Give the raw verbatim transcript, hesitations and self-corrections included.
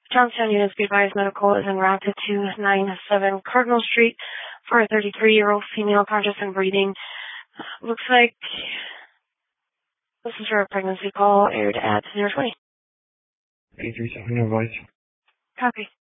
Johnstown Units Be Advised Medical is en route to two ninety-seven Cardinal Street for a thirty-three-year-old female conscious and breathing. Looks like this is for a pregnancy call aired at zero twenty. eight three seven, no voice. Copy.